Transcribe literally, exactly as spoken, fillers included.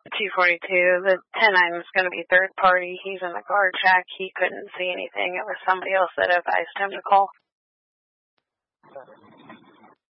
two forty-two. The ten nine is going to be third party. He's in the guard shack. He couldn't see anything. It was somebody else that advised him to call.